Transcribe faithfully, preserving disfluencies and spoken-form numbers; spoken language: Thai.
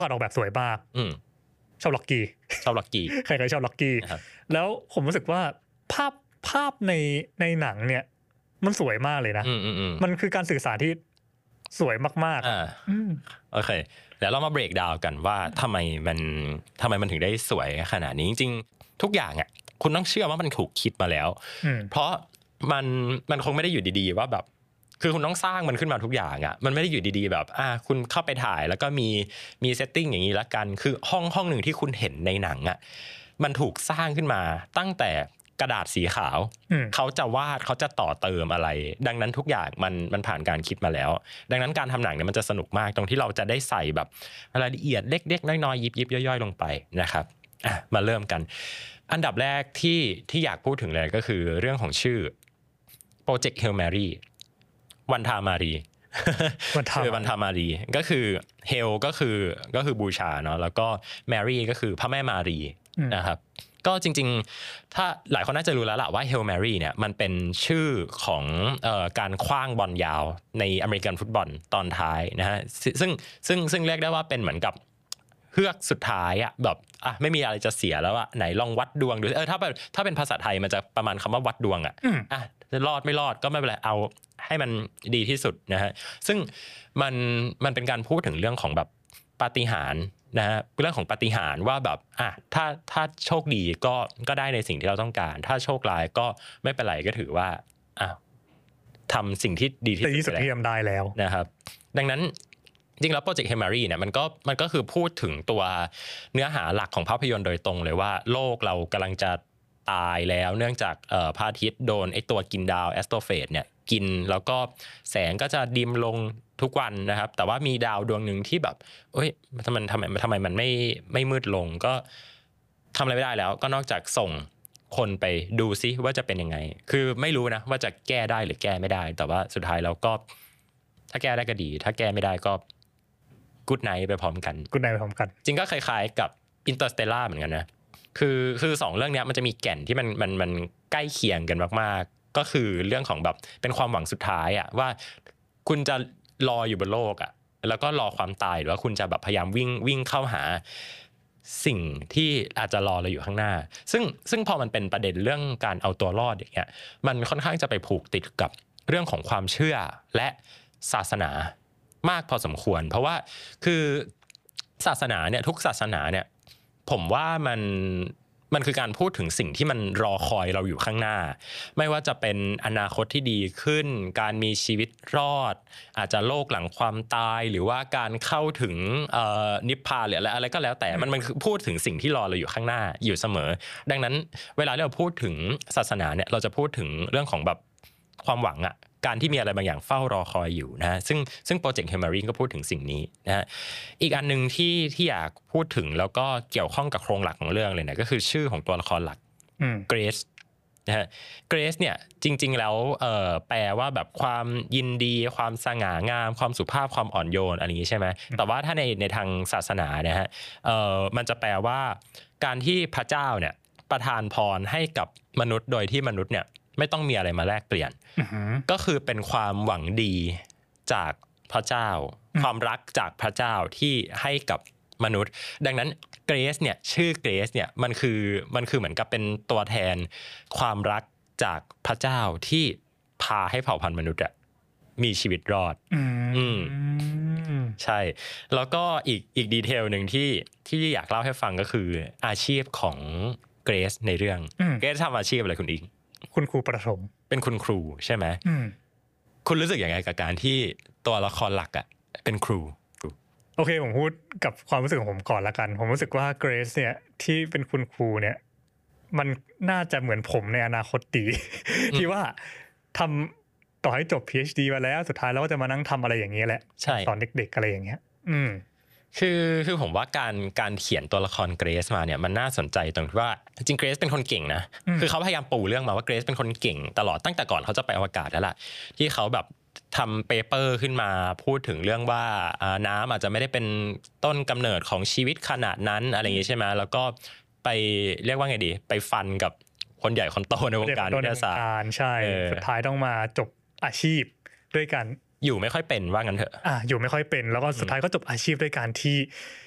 ก่อนออกแบบสวยมากชอบล็อกกี้ชอบล็อกกี้ใครๆชอบล็อกกี้แล้วผมรู้สึกว่าภาพภาพในในหนังเนี่ยมันสวยมากเลยนะมันคือการสื่อสารที่สวยมากๆอ่าโอเคเดี๋ยวเรามาเบรกดาวน์กันว่าทำไมมันทำไมมันถึงได้สวยขนาดนี้จริงๆทุกอย่างอ่ะคุณต้องเชื่อว่ามันถูกคิดมาแล้วเพราะมันมันคงไม่ได้อยู่ดีๆว่าแบบคือคุณต้องสร้างมันขึ้นมาทุกอย่างอ่ะมันไม่ได้อยู่ดีๆแบบอ่ะคุณเข้าไปถ่ายแล้วก็มีมีเซตติ้งอย่างนี้ละกันคือห้องห้องหนึ่งที่คุณเห็นในหนังอ่ะมันถูกสร้างขึ้นมาตั้งแต่กระดาษสีขาวเขาจะวาดเขาจะต่อเติมอะไรดังนั้นทุกอย่างมันมันผ่านการคิดมาแล้วดังนั้นการทำหนังเนี่ยมันจะสนุกมากตรงที่เราจะได้ใส่แบบรายละเอียดเล็กๆน้อยๆยิบๆย่อยๆลงไปนะครับอ่ะมาเริ่มกันอันดับแรกที่ที่อยากพูดถึงเลยก็คือเรื่องของชื่อ Project Hail Mary วันทามารีคือวันทามารีก็คือ Hail ก็คือก็คือบูชาเนาะแล้วก็ Mary ก็คือพระแม่มารีนะครับก็จริงๆถ้าหลายคนน่าจะรู้แล้วล่ะว่า Hail Mary เนี่ยมันเป็นชื่อของเอ่อการขว้างบอลยาวในอเมริกันฟุตบอลตอนท้ายนะฮะซึ่งซึ่งซึ่งเรียกได้ว่าเป็นเหมือนกับเฮือกสุดท้ายอะแบบอ่ะไม่มีอะไรจะเสียแล้วอะไหนลองวัดดวงดูเออถ้าถ้าเป็นภาษาไทยมันจะประมาณคำว่าวัดดวงอะอ่ะจะรอดไม่รอดก็ไม่เป็นไรเอาให้มันดีที่สุดนะฮะซึ่งมันมันเป็นการพูดถึงเรื่องของแบบปาฏิหาริย์นะฮะเรื่องของปาฏิหาริย์ว่าแบบอ่ะถ้าถ้าโชคดีก็ก็ได้ในสิ่งที่เราต้องการถ้าโชคร้ายก็ไม่เป็นไรก็ถือว่าอ่ะทำสิ่งที่ดีที่สุดที่ทำได้แล้วนะครับดังนั้นจริงแล้วโปรเจกต์เฮมารีเนี่ยมันก็มันก็คือพูดถึงตัวเนื้อหาหลักของภาพยนตร์โดยตรงเลยว่าโลกเรากำลังจะตายแล้วเนื่องจากเอ่อพระอาทิตย์โดนไอตัวกินดาวแอสโตรเฟสเนี่ยกินแล้วก็แสงก็จะดิมลงทุกวันนะครับแต่ว่ามีดาวดวงหนึ่งที่แบบเอ้ยทำไมทำไมทำไมมันไม่ไม่มืดลงก็ทำอะไรไม่ได้แล้วก็นอกจากส่งคนไปดูซิว่าจะเป็นยังไงคือไม่รู้นะว่าจะแก้ได้หรือแก้ไม่ได้แต่ว่าสุดท้ายแล้วก็ถ้าแก้ได้ก็ดีถ้าแก้ไม่ได้ก็กู๊ดไนท์ไปพร้อมกันกู๊ดไนท์ไปพร้อมกันจริงก็คล้ายๆกับอินเตอร์สเตลล่าเหมือนกันนะคือคือสองเรื่องนี้มันจะมีแก่นที่มันมันมันใกล้เคียงกันมากๆก็คือเรื่องของแบบเป็นความหวังสุดท้ายอะว่าคุณจะรออยู่บนโลกอะแล้วก็รอความตายหรือว่าคุณจะแบบพยายามวิ่งวิ่งเข้าหาสิ่งที่อาจจะรอเราอยู่ข้างหน้าซึ่งซึ่งพอมันเป็นประเด็นเรื่องการเอาตัวรอดอย่างเงี้ยมันค่อนข้างจะไปผูกติดกับเรื่องของความเชื่อและศาสนามากพอสมควรเพราะว่าคือศาสนาเนี่ยทุกศาสนาเนี่ยผมว่ามันมันคือการพูดถึงสิ่งที่มันรอคอยเราอยู่ข้างหน้าไม่ว่าจะเป็นอนาคตที่ดีขึ้นการมีชีวิตรอดอาจจะโลกหลังความตายหรือว่าการเข้าถึงนิพพานหรืออะไรอะไรก็แล้วแต่มันมันคือพูดถึงสิ่งที่รอเราอยู่ข้างหน้าอยู่เสมอดังนั้นเวลาที่เราพูดถึงศาสนาเนี่ยเราจะพูดถึงเรื่องของแบบความหวังอะการที่มีอะไรบางอย่างเฝ้ารอคอยอยู่นะซึ่งซึ่งโปรเจกต์เฮมารีก็พูดถึงสิ่งนี้นะฮะอีกอันนึงที่ที่อยากพูดถึงแล้วก็เกี่ยวข้องกับโครงหลักของเรื่องเลยนะก็คือชื่อของตัวละครหลักเกรซนะฮะเกรซเนี่ยจริงๆแล้วเอ่อแปลว่าแบบความยินดีความสง่างามความสุภาพความอ่อนโยนอะไรอย่างนี้ใช่ไหมแต่ว่าถ้าในในทางศาสนาเนี่ยฮะเอ่อมันจะแปลว่าการที่พระเจ้าเนี่ยประทานพรให้กับมนุษย์โดยที่มนุษย์เนี่ยไม่ต้องมีอะไรมาแลกเปลี่ยน uh-huh. ก็คือเป็นความหวังดีจากพระเจ้า uh-huh. ความรักจากพระเจ้าที่ให้กับมนุษย์ดังนั้นเกรซเนี่ยชื่อเกรซเนี่ยมันคือมันคือเหมือนกับเป็นตัวแทนความรักจากพระเจ้าที่พาให้เผ่าพันธุ์มนุษย์อะมีชีวิตรอด uh-huh. อืมใช่แล้วก็อีกอีกดีเทลหนึ่งที่ที่อยากเล่าให้ฟังก็คืออาชีพของเกรซในเรื่อง uh-huh. เกรซทำอาชีพอะไรคุณอิงคุณครูประถมเป็นคุณครูใช่ไหมคุณรู้สึกยังไงกับการที่ตัวละครหลักอ่ะเป็นครูโอเคผมพูดกับความรู้สึกของผมก่อนละกันผมรู้สึกว่าเกรซเนี่ยที่เป็นคุณครูเนี่ยมันน่าจะเหมือนผมในอนาคตดี ที่ว่าทำต่อให้จบ พี เอช ดี มาแล้วสุดท้ายเราก็จะมานั่งทำอะไรอย่างเงี้ยแหละสอนเด็กๆอะไรอย่างเงี้ยอืมคือคือผมว่าการการเขียนตัวละครเกรซมาเนี่ยมันน่าสนใจตรงที่ว่าจริงเกรซเป็นคนเก่งนะคือเขาพยายามปูเรื่องมาว่าเกรซเป็นคนเก่งตลอดตั้งแต่ก่อนเขาจะไปอวกาศแล้วล่ะที่เขาแบบทำเปเปอร์ขึ้นมาพูดถึงเรื่องว่าน้ำอาจจะไม่ได้เป็นต้นกำเนิดของชีวิตขนาดนั้นอะไรอย่างงี้ใช่ไหมแล้วก็ไปเรียกว่าไงดีไปฟันกับคนใหญ่คนโตในวงการวิทยาศาสตร์ใช่สุดท้ายต้องมาจบอาชีพด้วยกันอยู่ไม่ค่อยเป็นว่างั้นเถอะอ่ะอยู่ไม่ค่อยเป็นแล้วก็สุดท้ายก็จบอาชีพด้วยการที่